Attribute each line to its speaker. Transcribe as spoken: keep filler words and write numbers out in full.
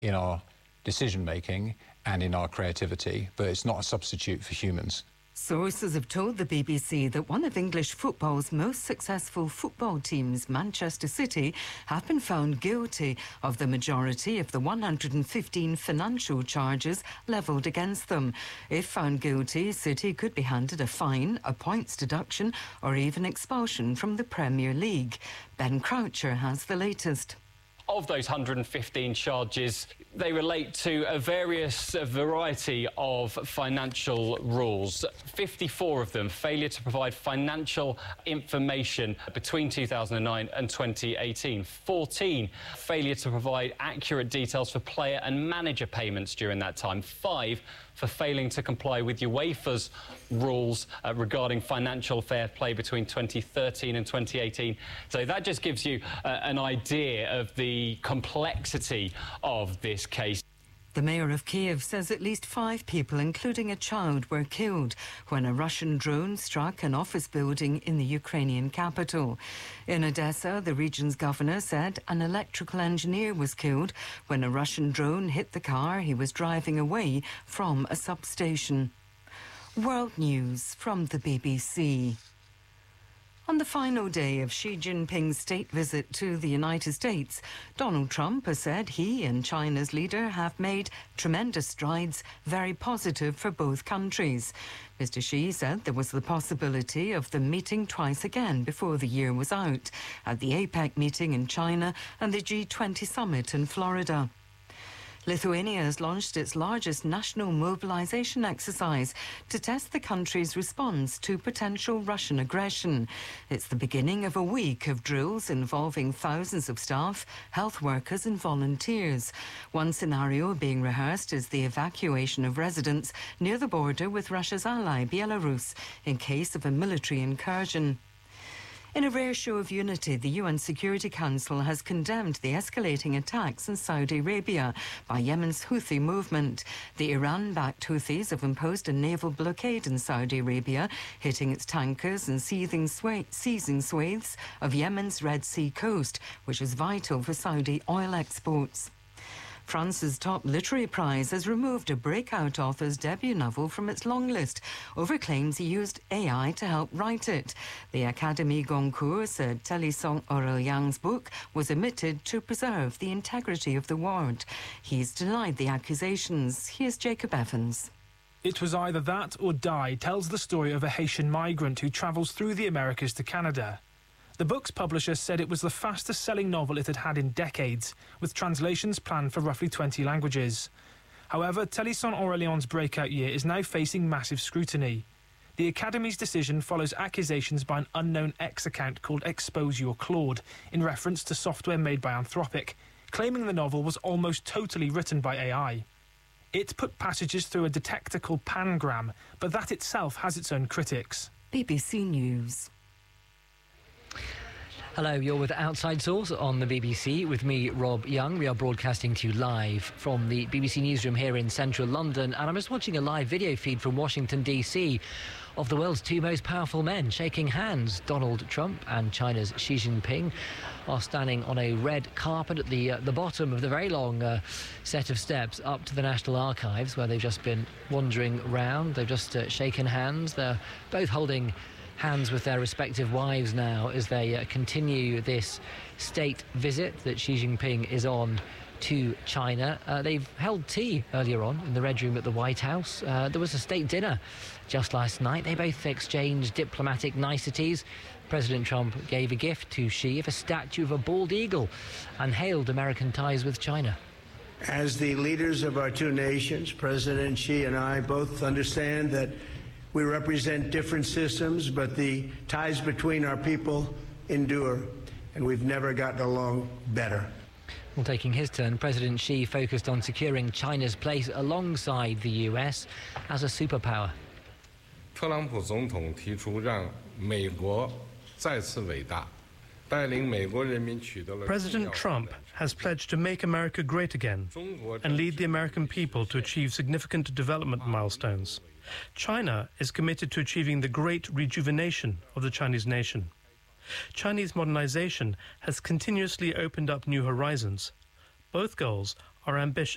Speaker 1: in our decision-making and in our creativity, but it's not a substitute for humans.
Speaker 2: Sources have told the B B C that one of English football's most successful football teams, Manchester City, have been found guilty of the majority of the one hundred fifteen financial charges levelled against them. If found guilty, City could be handed a fine, a points deduction, or even expulsion from the Premier League. Ben Croucher has the latest.
Speaker 3: Of those one hundred fifteen charges, they relate to a various a variety of financial rules. fifty-four of them, failure to provide financial information between two thousand nine and twenty eighteen. fourteen, failure to provide accurate details for player and manager payments during that time. Five, for failing to comply with UEFA's rules uh, regarding financial fair play between twenty thirteen and twenty eighteen. So that just gives you uh, an idea of the complexity of this case.
Speaker 2: The mayor of Kiev says at least five people, including a child, were killed when a Russian drone struck an office building in the Ukrainian capital. In Odessa, the region's governor said an electrical engineer was killed when a Russian drone hit the car he was driving away from a substation. World News from the B B C. On the final day of Xi Jinping's state visit to the United States, Donald Trump has said he and China's leader have made tremendous strides, very positive for both countries. Mister Xi said there was the possibility of them meeting twice again before the year was out, at the APEC meeting in China and the G twenty summit in Florida. Lithuania has launched its largest national mobilization exercise to test the country's response to potential Russian aggression. It's the beginning of a week of drills involving thousands of staff, health workers and volunteers. One scenario being rehearsed is the evacuation of residents near the border with Russia's ally, Belarus, in case of a military incursion. In a rare show of unity, the U N Security Council has condemned the escalating attacks in Saudi Arabia by Yemen's Houthi movement. The Iran-backed Houthis have imposed a naval blockade in Saudi Arabia, hitting its tankers and seizing, swa- seizing swathes of Yemen's Red Sea coast, which is vital for Saudi oil exports. France's top literary prize has removed a breakout author's debut novel from its long list over claims he used A I to help write it. The Académie Goncourt said Télésphore Aurélien book was omitted to preserve the integrity of the award. He's denied the accusations. Here's Jacob Evans.
Speaker 4: It Was Either That or Die tells the story of a Haitian migrant who travels through the Americas to Canada. The book's publisher said it was the fastest-selling novel it had had in decades, with translations planned for roughly twenty languages. However, Télésphore Aurélien's breakout year is now facing massive scrutiny. The Academy's decision follows accusations by an unknown X account called Expose Your Claude, in reference to software made by Anthropic, claiming the novel was almost totally written by A I. It put passages through a detector called Pangram, but that itself has its own critics.
Speaker 2: B B C News.
Speaker 5: Hello, you're with Outside Source on the B B C with me, Rob Young. We are broadcasting to you live from the B B C newsroom here in central London, and I'm just watching a live video feed from Washington, D C of the world's two most powerful men shaking hands. Donald Trump and China's Xi Jinping are standing on a red carpet at the uh, the bottom of the very long uh, set of steps up to the National Archives, where they've just been wandering round. They've just uh, shaken hands. They're both holding hands with their respective wives now as they uh, continue this state visit that Xi Jinping is on to China. Uh, they've held tea earlier on in the Red Room at the White House. Uh, there was a state dinner just last night. They both exchanged diplomatic niceties. President Trump gave a gift to Xi of a statue of a bald eagle and hailed American ties with China.
Speaker 6: As the leaders of our two nations, President Xi and I both understand that we represent different systems, but the ties between our people endure, and we've never gotten along better.
Speaker 5: Well, taking his turn, President Xi focused on securing China's place alongside the U S as a superpower.
Speaker 7: 特朗普总统提出让美国再次伟大，带领美国人民取得了
Speaker 4: President Trump has pledged to make America great again and lead the American people to achieve significant development milestones. China is committed to achieving the great rejuvenation of the Chinese nation. Chinese modernization has continuously opened up new horizons. Both goals are ambitious.